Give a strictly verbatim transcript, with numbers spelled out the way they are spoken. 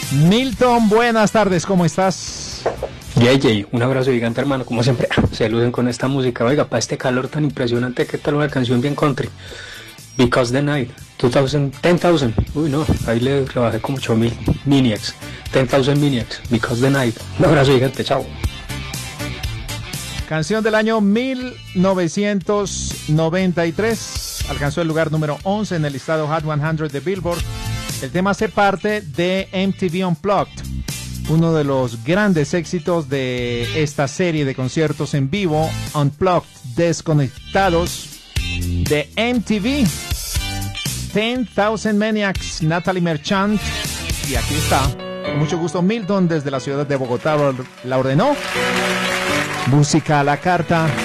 Milton, buenas tardes, ¿cómo estás? J J, un abrazo gigante, hermano, como siempre. Se lucen con esta música. Oiga, para este calor tan impresionante, ¿qué tal una canción bien country? Because the Night, dos mil, diez thousand. Uy, no, ahí le rebajé como ocho mil Maniacs. diez thousand Maniacs, Because the Night. Un abrazo gigante, chao. Canción del año mil novecientos noventa y tres. Alcanzó el lugar número once en el listado Hot cien de Billboard. El tema hace parte de M T V Unplugged, uno de los grandes éxitos de esta serie de conciertos en vivo, Unplugged, desconectados de M T V. diez thousand Maniacs, Natalie Merchant. Y aquí está, con mucho gusto, Milton desde la ciudad de Bogotá la ordenó. Música a la carta.